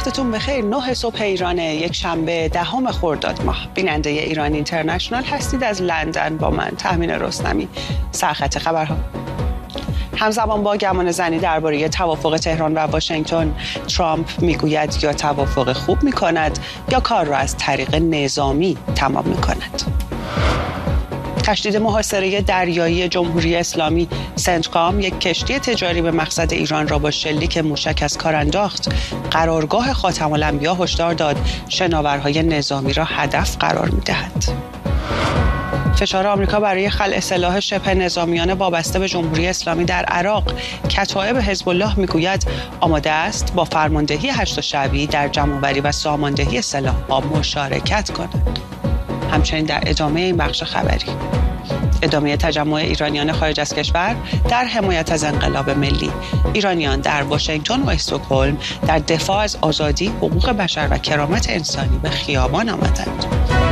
وقتتون بخیر. 9 صبح ایران، یک شنبه 10 خرداد ماه. بیننده ایران اینترنشنال هستید. از لندن با من تهمین رستمی. سرخط خبرها. همزمان با گمان زنی درباره توافق تهران و واشنگتن، ترامپ میگوید یا توافق خوب میکند یا کار را از طریق نظامی تمام میکند. تشدید محاصره دریایی جمهوری اسلامی، سنتکام یک کشتی تجاری به مقصد ایران را با شلیک موشک از کار انداخت. قرارگاه خاتم الانبیا هشدار داد شناورهای نظامی را هدف قرار می‌دهد. فشار آمریکا برای خلع سلاح شبه نظامیان وابسته به جمهوری اسلامی در عراق. کتایب حزب الله میگوید آماده است با فرماندهی 8 شعبی در جمع‌آوری و ساماندهی سلاح‌ها مشارکت کند. همچنین در ادامه این بخش خبری، ادامه تجمع ایرانیان خارج از کشور در حمایت از انقلاب ملی. ایرانیان در واشنگتن و استکهلم در دفاع از آزادی، حقوق بشر و کرامت انسانی به خیابان آمدند.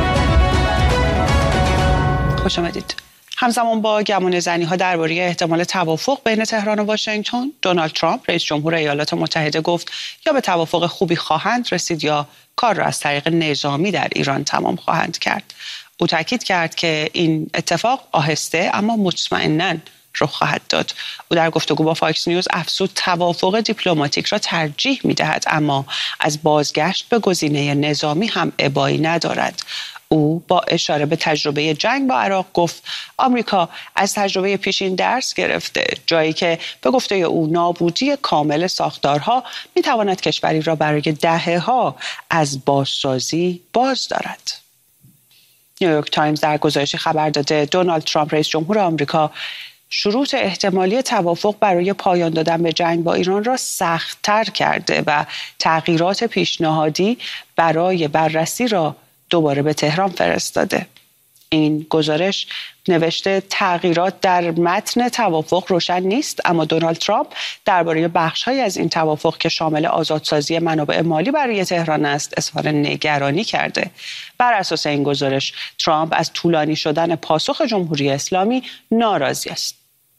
خوش آمدید. همزمان با گمان زنی‌ها درباره احتمال توافق بین تهران و واشنگتن، دونالد ترامپ رئیس جمهور ایالات متحده گفت یا به توافق خوبی خواهند رسید یا کار را از طریق نظامی در ایران تمام خواهند کرد. او تاکید کرد که این اتفاق آهسته اما مطمئناً رخ خواهد داد. او در گفتگو با فاکس نیوز افزود توافق دیپلماتیک را ترجیح می‌دهد، اما از بازگشت به گزینه نظامی هم ابایی ندارد. او با اشاره به تجربه جنگ با عراق گفت آمریکا از تجربه پیشین درس گرفته، جایی که به گفته او نابودی کامل ساختارها میتواند کشوری را برای دهه‌ها از بازسازی باز دارد. نیویورک تایمز در گزارشی خبر داده دونالد ترامپ رئیس جمهور آمریکا شروط احتمالی توافق برای پایان دادن به جنگ با ایران را سخت‌تر کرده و تغییرات پیشنهادی برای بررسی را دوباره به تهران فرستاده. این گزارش نوشته تغییرات در متن توافق روشن نیست، اما دونالد ترامپ درباره بخش‌هایی از این توافق که شامل آزادسازی منابع مالی برای تهران است اظهار نگرانی کرده. بر اساس این گزارش ترامپ از طولانی شدن پاسخ جمهوری اسلامی ناراضی است.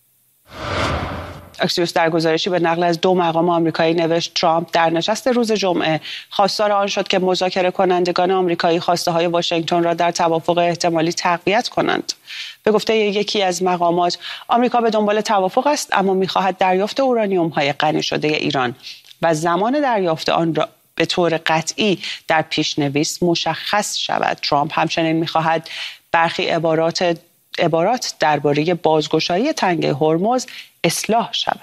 اکسیوس در گزارشی به نقل از 2 مقام آمریکایی نوشت ترامپ در نشست روز جمعه خواستار آن شد که مذاکره کنندگان آمریکایی خواسته‌های واشنگتن را در توافق احتمالی تقویت کنند. به گفته یکی از مقامات آمریکا به دنبال توافق است، اما می‌خواهد دریافت اورانیوم‌های غنی شده ایران و زمان دریافت آن را به طور قطعی در پیش‌نویس مشخص شود. ترامپ همچنین می‌خواهد برخی عبارات درباره بازگشایی تنگه هرمز اصلاح شود.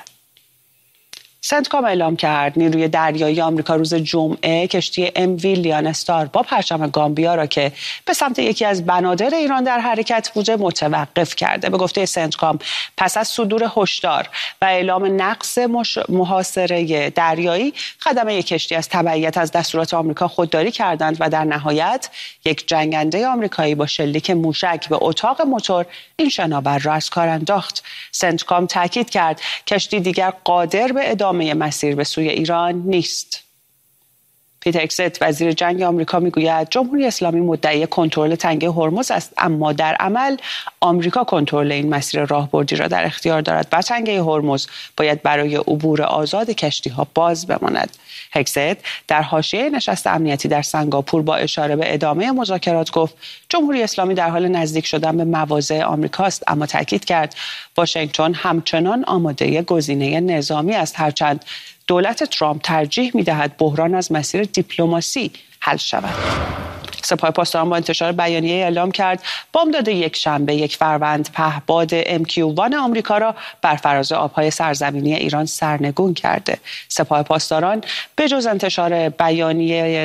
سنتکام اعلام کرد نیروی دریایی آمریکا روز جمعه کشتی MV لیان استار با پرچم گامبیا را که به سمت یکی از بنادر ایران در حرکت بوده متوقف کرده. به گفته سنتکام پس از صدور هشدار و اعلام نقض محاصره دریایی، خدمه کشتی از تبعیت از دستورات آمریکا خودداری کردند و در نهایت یک جنگنده آمریکایی با شلیک موشک به اتاق موتور این شناور را از کار انداخت. سنتکام تاکید کرد کشتی دیگر قادر به ادامه مسیر به سوی ایران نیست. پیت هگست وزیر جنگ آمریکا میگوید جمهوری اسلامی مدعی کنترل تنگه هرمز است، اما در عمل آمریکا کنترل این مسیر راهبردی را در اختیار دارد و تنگه هرمز باید برای عبور آزاد کشتی‌ها باز بماند. هگست در حاشیه نشست امنیتی در سنگاپور با اشاره به ادامه مذاکرات گفت جمهوری اسلامی در حال نزدیک شدن به مواضع آمریکاست، اما تاکید کرد واشنگتن همچنان آماده گزینه نظامی است، هرچند دولت ترامپ ترجیح می‌دهد بحران از مسیر دیپلماسی حل شود. سپاه پاسداران با انتشار بیانیه اعلام کرد بامداد یک شنبه 1 فروند پهپاد MQ-1 آمریکا را بر فراز آبهای سرزمینی ایران سرنگون کرده. سپاه پاسداران به جز انتشار بیانیه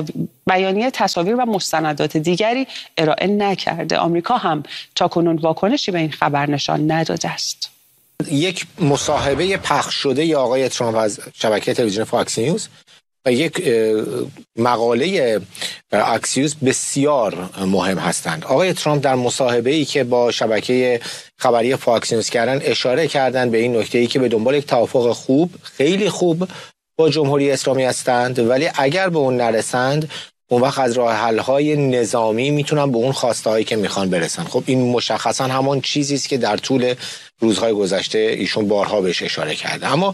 تصاویر و مستندات دیگری ارائه نکرده. آمریکا هم تاکنون واکنشی به این خبر نشان نداده است. یک مصاحبه پخش شده ی آقای ترامپ از شبکه تلویزیون فاکس نیوز و یک مقاله اکسیوس بسیار مهم هستند. آقای ترامپ در مصاحبه‌ای که با شبکه خبری فاکس نیوز کردن اشاره کردند به این نکته‌ای که به دنبال یک توافق خوب، خیلی خوب با جمهوری اسلامی هستند، ولی اگر به اون نرسند اون وقت از راه حل‌های نظامی میتونن به اون خواسته‌هایی که میخوان برسن. خب این مشخصا همون چیزی است که در طول روزهای گذشته ایشون بارها بهش اشاره کرده. اما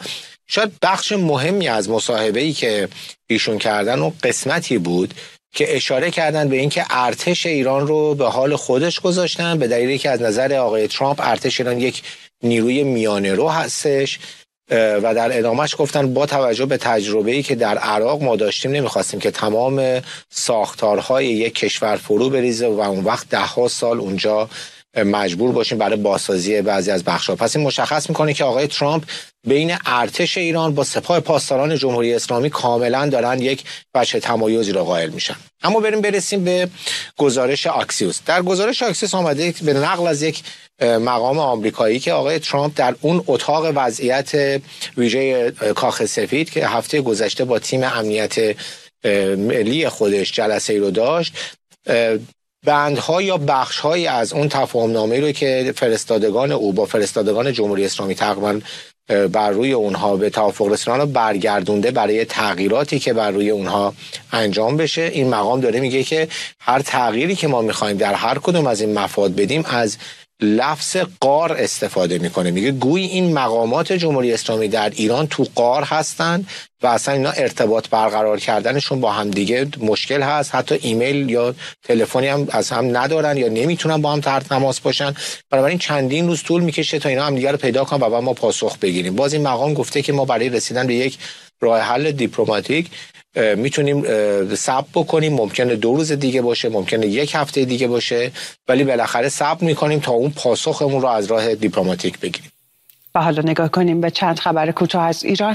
شاید بخش مهمی از مصاحبه‌ای که ایشون کردن و قسمتی بود که اشاره کردن به اینکه ارتش ایران رو به حال خودش گذاشتن، به دلیلی که از نظر آقای ترامپ ارتش ایران یک نیروی میانه رو هستش و در ادامهش گفتن با توجه به تجربه‌ای که در عراق ما داشتیم نمیخواستیم که تمام ساختارهای یک کشور فرو بریزه و اون وقت 10 سال اونجا مجبور باشیم برای بازسازی بعضی از بخش‌ها. پس این مشخص میکنه که آقای ترامپ بین ارتش ایران با سپاه پاسداران جمهوری اسلامی کاملا دارن یک وجه تمایزی را قائل میشن. اما برسیم به گزارش آکسیوس. در گزارش آکسیوس آمده به نقل از یک مقام آمریکایی که آقای ترامپ در اون اتاق وضعیت ویژه کاخ سفید که هفته گذشته با تیم امنیت ملی خودش جلسه ای رو داشت، بندها یا بخش‌هایی از اون تفاهم‌نامه‌ای رو که فرستادگان او با فرستادگان جمهوری اسلامی تقریباً بر روی اونها به توافق رسیدن رو برگردونده برای تغییراتی که بر روی اونها انجام بشه. این مقام داره میگه که هر تغییری که ما می‌خوایم در هر کدوم از این مفاد بدیم از لفظ غار استفاده میکنه. میگه گویی این مقامات جمهوری اسلامی در ایران تو غار هستن و اصلا اینا ارتباط برقرار کردنشون با هم دیگه مشکل هست، حتی ایمیل یا تلفنی هم از هم ندارن یا نمیتونن با هم در تماس باشن. بنابراین چندین روز طول میکشه تا اینا هم دیگه رو پیدا کنن و بعد ما پاسخ بگیریم. باز این مقام گفته که ما برای رسیدن به یک راه حل دیپلماتیک میتونیم صبر بکنیم، ممکنه 2 روز دیگه باشه، ممکنه 1 هفته دیگه باشه، ولی بالاخره صبر میکنیم تا اون پاسخمون رو از راه دیپلماتیک بگیریم. و حالا نگاه کنیم به چند خبر کوتاه از ایران.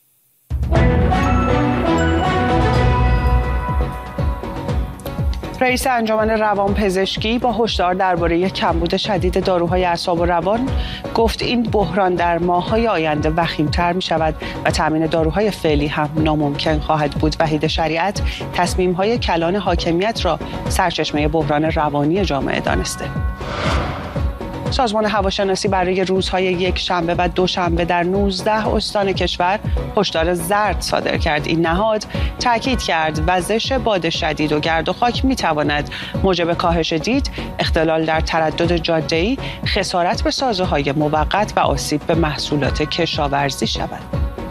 رئیس انجمن روانپزشکی با هشدار درباره کمبود شدید داروهای اعصاب و روان گفت این بحران در ماه‌های آینده وخیم‌تر می‌شود و تامین داروهای فعلی هم ناممکن خواهد بود. وحید شریعت تصمیم‌های کلان حاکمیت را سرچشمه بحران روانی جامعه دانسته. سازمان هواشناسی برای روزهای یک شنبه و دوشنبه در 19 استان کشور هشدار زرد صادر کرد. این نهاد تاکید کرد وزش باد شدید و گرد و خاک میتواند موجب کاهش دید، اختلال در تردد جاده‌ای، خسارت به سازه‌های موقت و آسیب به محصولات کشاورزی شود.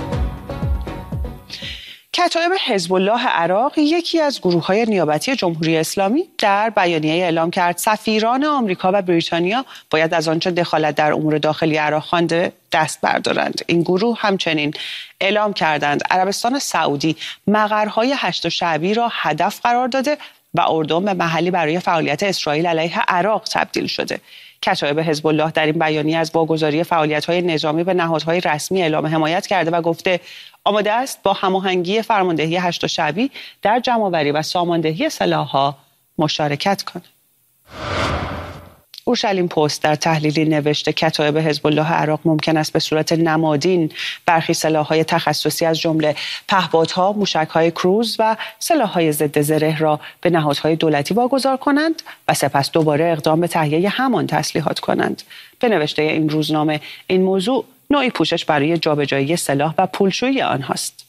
کتایب حزب الله عراق، یکی از گروه‌های نیابتی جمهوری اسلامی، در بیانیه اعلام کرد سفیران آمریکا و بریتانیا باید از آنچه دخالت در امور داخلی عراق خوانده دست بردارند. این گروه همچنین اعلام کردند عربستان سعودی مقرهای هشت شعبی را هدف قرار داده و اردن محلی برای فعالیت اسرائیل علیه عراق تبدیل شده. کتایب حزب الله در این بیانیه از واگذاری فعالیت‌های نظامی به نهادهای رسمی اعلام حمایت کرده و گفته آماده است با هماهنگی فرماندهی هشت شعبی در جمع‌آوری و ساماندهی سلاح‌ها مشارکت کند. اورشلیم پست در تحلیلی نوشته کتایب حزب الله عراق ممکن است به صورت نمادین برخی سلاح‌های تخصصی از جمله پهپادها، موشک‌های کروز و سلاح‌های ضد زره را به نهادهای دولتی واگذار کنند و سپس دوباره اقدام به تهیه همان تسلیحات کنند. به نوشته این روزنامه این موضوع نوعی پوشش برای جابجایی سلاح و پولشویی آنهاست.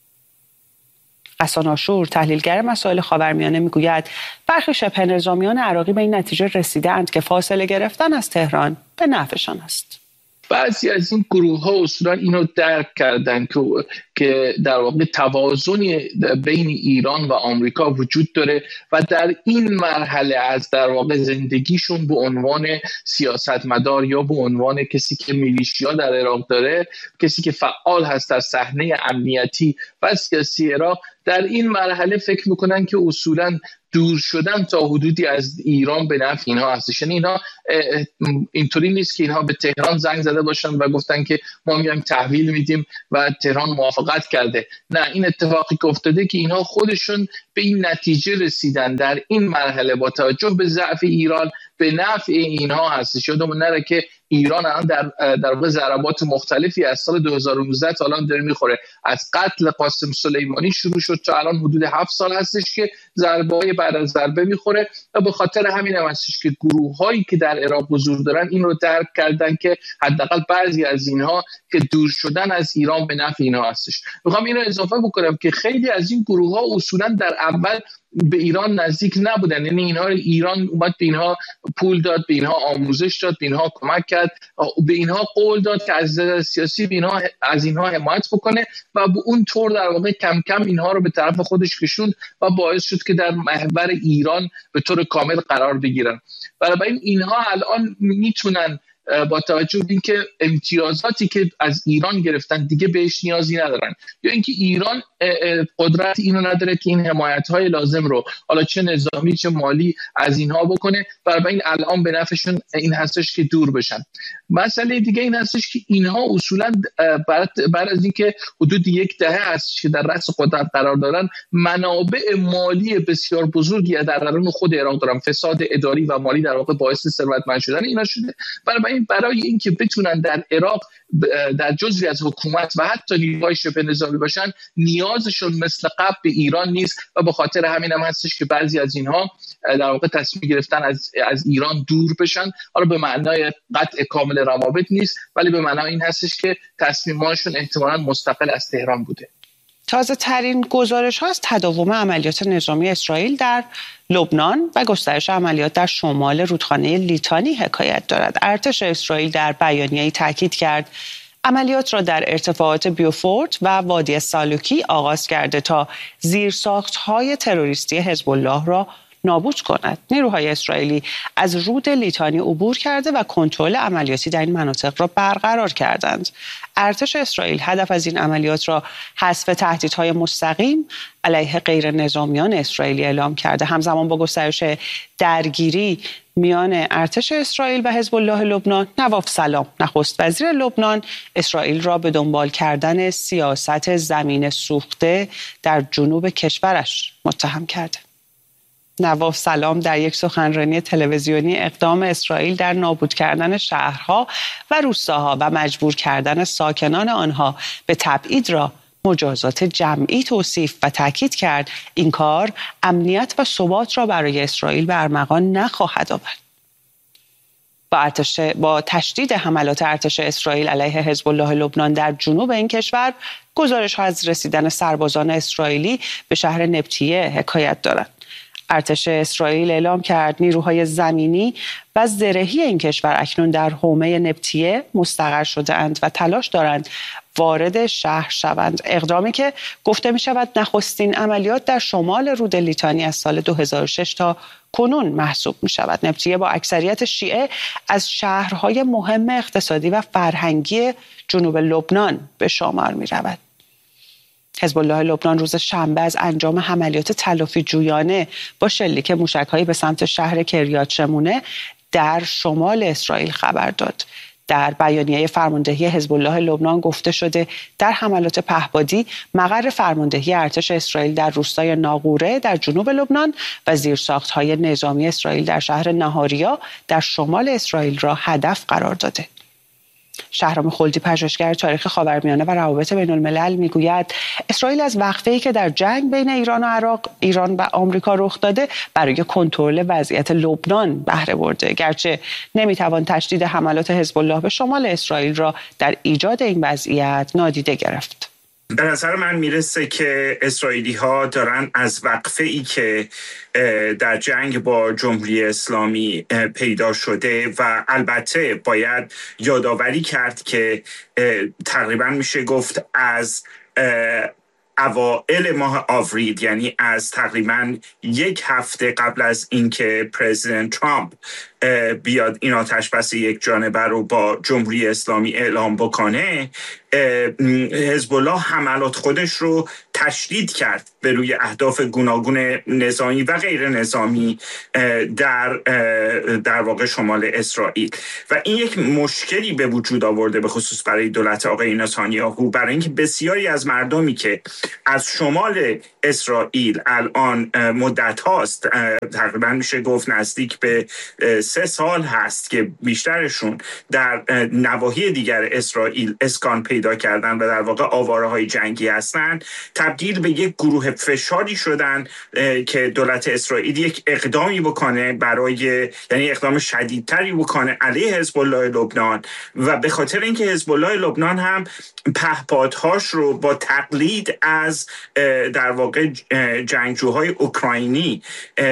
حسن آشور تحلیلگر مسائل خاورمیانه میگوید برخی شبه نظامیان عراقی به این نتیجه رسیده‌اند که فاصله گرفتن از تهران به نفعشان است. بعضی از این گروه‌ها اصولا اینو درک کردن که در واقع توازنی بین ایران و آمریکا وجود داره و در این مرحله از در واقع زندگیشون به عنوان سیاستمدار یا به عنوان کسی که میلیشیا در عراق داره، کسی که فعال هست در صحنه امنیتی و سیاسی عراق، در این مرحله فکر میکنن که اصولا دور شدن تا حدودی از ایران به نفع اینها هستش. یعنی اینها اینطوری نیست که اینها به تهران زنگ زده باشن و گفتن که ما میایم تحویل میدیم و تهران موافقت کرده. نه، این اتفاقی که افتاده که اینها خودشون به این نتیجه رسیدن در این مرحله با توجه به ضعف ایران به نفع اینها هستش. یادمون نره که ایران الان در واقع ضربات مختلفی از سال 2019 تا الان داره میخوره. از قتل قاسم سلیمانی شروع شد تا الان حدود 7 سال هستش که ضربه‌های بعد از ضربه میخوره و به خاطر همین هم هستش که گروه‌هایی که در عراق حضور دارن این رو درک کردن که حداقل بعضی از اینها که دور شدن از ایران به نفع اینها هستش. میخوام اینو اضافه بکنم که خیلی از این گروه‌ها اصولا در اول به ایران نزدیک نبودن. یعنی ایران اومد به اینها پول داد، به اینها آموزش داد، به اینها کمک کرد، به اینها قول داد که از نظر سیاسی از اینها حمایت بکنه و به اون طور در واقع کم کم اینها رو به طرف خودش کشوند و باعث شد که در محور ایران به طور کامل قرار بگیرن. بنابراین اینها الان میتونن با توجه به اینکه امتیازاتی که از ایران گرفتن دیگه بهش نیازی ندارن، یا اینکه ایران قدرت اینو نداره که این حمایت‌های لازم رو حالا چه نظامی چه مالی از اینها بکنه، بنابراین الان به نفعشون این هستش که دور بشن. مسئله دیگه این هستش که اینها اصولا بعد از اینکه حدود 10 هست که در رأس قدرت قرار دارن، منابع مالی بسیار بزرگی در درون خود عراق دارن. فساد اداری و مالی در واقع باعث ثروتمند شدن اینا شده. برای اینکه بتونن در عراق در جزوی از حکومت و حتی نیروهای شبه نظامی باشن، نیازشون مثل قبل به ایران نیست و به خاطر همین هم هستش که بعضی از اینها در واقع تصمیم گرفتن از ایران دور بشن. حالا به معنای قطع کامل روابط نیست، ولی به معنای این هستش که تصمیماتشون احتمالاً مستقل از تهران بوده. تازه ترین گزارش ها از تداوم عملیات نظامی اسرائیل در لبنان و گسترش عملیات در شمال رودخانه لیتانی حکایت دارد. ارتش اسرائیل در بیانیه‌ای تاکید کرد عملیات را در ارتفاعات بیوفورت و وادی سالوکی آغاز کرده تا زیرساخت‌های تروریستی حزب الله را نابود کند. نیروهای اسرائیلی از رود لیتانی عبور کرده و کنترل عملیاتی در این مناطق را برقرار کردند. ارتش اسرائیل هدف از این عملیات را حذف تهدیدهای مستقیم علیه غیر نظامیان اسرائیلی اعلام کرده. همزمان با گسترش درگیری میان ارتش اسرائیل و حزب الله لبنان، نواف سلام نخست وزیر لبنان اسرائیل را به دنبال کردن سیاست زمین سوخته در جنوب کشورش متهم کرده. نواف سلام در یک سخنرانی تلویزیونی اقدام اسرائیل در نابود کردن شهرها و روستاها و مجبور کردن ساکنان آنها به تبعید را مجازات جمعی توصیف و تاکید کرد این کار امنیت و ثبات را برای اسرائیل به ارمغان نخواهد آورد. با تشدید حملات ارتش اسرائیل علیه حزب الله لبنان در جنوب این کشور، گزارش‌ها از رسیدن سربازان اسرائیلی به شهر نبطیه حکایت دارند. ارتش اسرائیل اعلام کرد نیروهای زمینی و زرهی این کشور اکنون در حومه نبطیه مستقر شده‌اند و تلاش دارند وارد شهر شوند. اقدامی که گفته می شود نخستین عملیات در شمال رود لیتانی از سال 2006 تا کنون محسوب می شود. نبطیه با اکثریت شیعه از شهرهای مهم اقتصادی و فرهنگی جنوب لبنان به شمار می رود. حزب الله لبنان روز شنبه از انجام عملیات تلافی جویانه با شلیک موشک‌هایی به سمت شهر کریات شمونه در شمال اسرائیل خبر داد. در بیانیه فرماندهی حزب الله لبنان گفته شده در حملات پهپادی مقر فرماندهی ارتش اسرائیل در روستای ناقوره در جنوب لبنان و زیرساخت‌های نظامی اسرائیل در شهر نهاریا در شمال اسرائیل را هدف قرار داده. شهرام خلدی، پژوهشگر تاریخ خاورمیانه و روابط بین الملل، میگوید اسرائیل از وقفه‌ای که در جنگ بین ایران و آمریکا رخ داده برای کنترل وضعیت لبنان بهره برده، گرچه نمیتوان تشدید حملات حزب الله به شمال اسرائیل را در ایجاد این وضعیت نادیده گرفت. به نظر من میرسه که اسرائیلی ها دارن از وقفه ای که در جنگ با جمهوری اسلامی پیدا شده و البته باید یادآوری کرد که تقریبا میشه گفت از اوائل ماه آوریل، یعنی از تقریبا 1 هفته قبل از اینکه پرزیدنت ترامپ بیاد این آتش‌بس یک جانبه رو با جمهوری اسلامی اعلام بکنه، حزب الله حملات خودش رو تشدید کرد به روی اهداف گوناگون نظامی و غیر نظامی در واقع شمال اسرائیل و این یک مشکلی به وجود آورده به خصوص برای دولت آقای نتانیاهو، برای اینکه بسیاری از مردمی که از شمال اسرائیل الان مدت هاست، تقریبا میشه گفت نزدیک به 3 سال هست که بیشترشون در نواحی دیگر اسرائیل اسکان پیدا کردن و در واقع آواره‌های جنگی هستن، تبدیل به یک گروه فشاری شدن که دولت اسرائیل یک اقدامی بکنه یعنی اقدام شدیدتری بکنه علیه حزب الله لبنان، و به خاطر اینکه حزب الله لبنان هم پهپادهاش رو با تقلید از در واقع جنگجوهای اوکراینی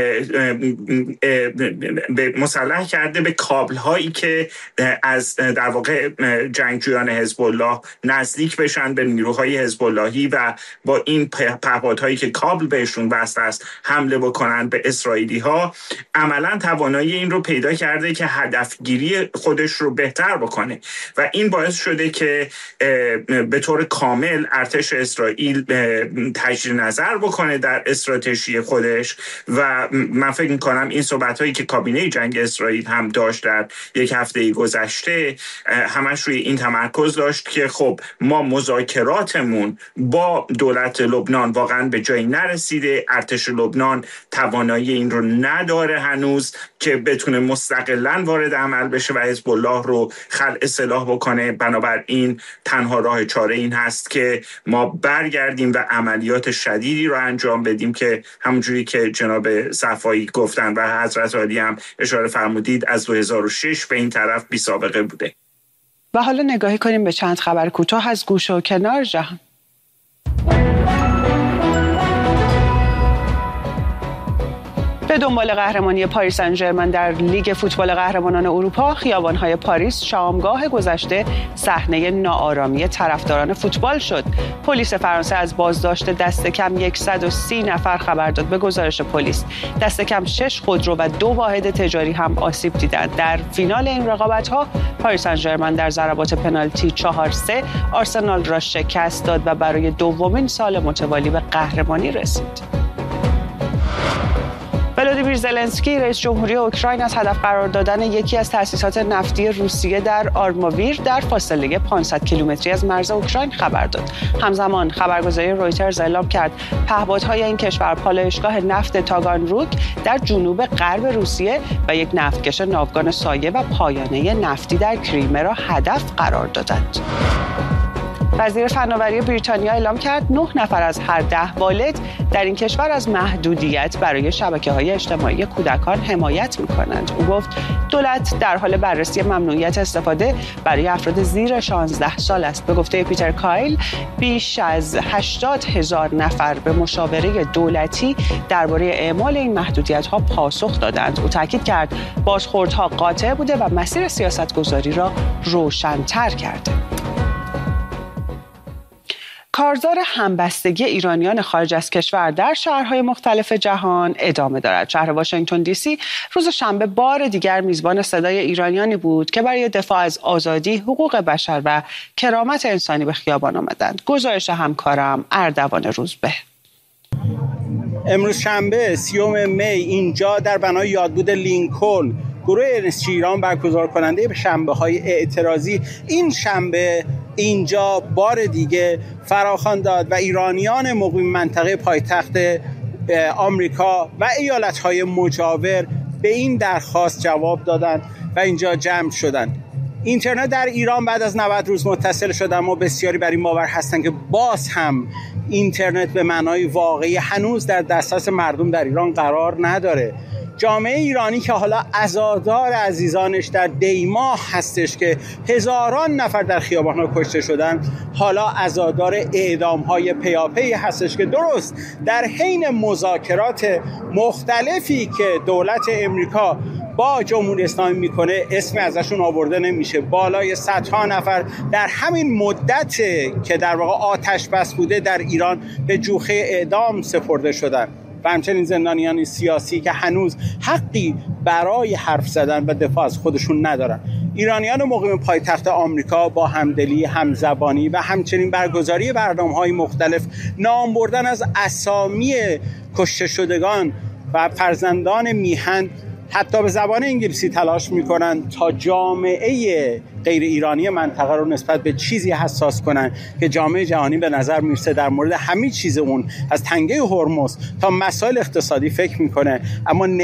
مسلح کرده به کابل‌هایی که از در واقع جنگجویان حزب الله نزدیک بشن به نیروهای حزب اللهی و با این پهپادهایی که کابل بهشون وصل است حمله بکنن به اسرائیلی‌ها، عملاً توانایی این رو پیدا کرده که هدفگیری خودش رو بهتر بکنه و این باعث شده که به طور کامل ارتش اسرائیل تجدید نظر بکنه در استراتژی خودش. و من فکر می‌کنم این صحبت‌هایی که کابینه جنگ اسرائیل هم داشت در یک هفته گذشته همش روی این تمرکز داشت که خب ما مذاکراتمون با دولت لبنان واقعا به جایی نرسیده، ارتش لبنان توانایی این رو نداره هنوز که بتونه مستقلاً وارد عمل بشه و حزب الله رو خلع سلاح بکنه. بنابراین تنها راه چاره این هست که ما برگردیم و عملیات شدیدی رو انجام بدیم که همونجوری که جناب صفایی گفتن و حضرت عالی هم اشاره فرمودید از 2006 به این طرف بی سابقه بوده. و حالا نگاهی کنیم به چند خبر کوتاه از گوشه و کنار جهان. به دنبال قهرمانی پاریس سن ژرمن در لیگ فوتبال قهرمانان اروپا، خیابان‌های پاریس شامگاه گذشته صحنه ناآرامی طرفداران فوتبال شد. پلیس فرانسه از بازداشت دست کم 130 نفر خبر داد. به گزارش پلیس، دست کم 6 خودرو و 2 واحد تجاری هم آسیب دیدند. در فینال این رقابت‌ها پاریس سن ژرمن در ضربات پنالتی 4-3 آرسنال را شکست داد و برای دومین سال متوالی به قهرمانی رسید. ولادیمیر زلنسکی رئیس جمهوری اوکراین از هدف قرار دادن یکی از تأسیسات نفتی روسیه در آرماویر در فاصله 500 کیلومتری از مرز اوکراین خبر داد. همزمان خبرگزاری رویترز اعلام کرد پهپادهای این کشور پالایشگاه نفت تاگانروگ در جنوب غرب روسیه و یک نفتکش ناوگان سایه و پایانه نفتی در کریمه را هدف قرار دادند. وزیر فناوری بریتانیا اعلام کرد 9 نفر از هر 10 والد در این کشور از محدودیت برای شبکه‌های اجتماعی کودکان حمایت می‌کنند. او گفت دولت در حال بررسی ممنوعیت استفاده برای افراد زیر 16 سال است. به گفته پیتر کایل، بیش از 80,000 نفر به مشاوره دولتی درباره اعمال این محدودیت‌ها پاسخ دادند. او تاکید کرد بازخوردها قاطع بوده و مسیر سیاست‌گذاری را روشن‌تر کرده. کارزار همبستگی ایرانیان خارج از کشور در شهرهای مختلف جهان ادامه دارد. شهر واشنگتن دی سی روز شنبه بار دیگر میزبان صدای ایرانیانی بود که برای دفاع از آزادی، حقوق بشر و کرامت انسانی به خیابان آمدند. گزارش همکارم اردوان روزبه. امروز شنبه 30 می اینجا در بنای یادبود لینکلن گروه NSG ایران برگزار کننده به شنبه‌های اعتراضی این شنبه اینجا بار دیگه فراخوان داد و ایرانیان مقیم منطقه پایتخت آمریکا و ایالت‌های مجاور به این درخواست جواب دادند و اینجا جمع شدند. اینترنت در ایران بعد از 90 روز متصل شد، اما بسیاری بر این باور هستند که باز هم اینترنت به معنای واقعی هنوز در دسترس مردم در ایران قرار نداره. جامعه ایرانی که حالا عزادار عزیزانش در دیماه هستش که هزاران نفر در خیابان‌ها کشته شدن، حالا عزادار اعدام‌های پیاپی هستش که درست در حین مذاکرات مختلفی که دولت امریکا با جمهوری اسلامی میکنه اسم ازشون آورده نمیشه. بالای صدها نفر در همین مدت که در واقع آتش بس بوده در ایران به جوخه اعدام سپرده شدن و همچنین زندانیان سیاسی که هنوز حقی برای حرف زدن و دفاع از خودشون ندارن. ایرانیان مقیم پایتخت آمریکا با همدلی، همزبانی و همچنین برگزاری برنامه‌های مختلف، نام بردن از اسامی کشته شدگان و فرزندان میهن حتی به زبان انگلیسی تلاش میکنن تا جامعه غیر ایرانی منطقه رو نسبت به چیزی حساس کنن که جامعه جهانی به نظر میرسه در مورد همه چیز اون از تنگه هرمز تا مسائل اقتصادی فکر میکنه، اما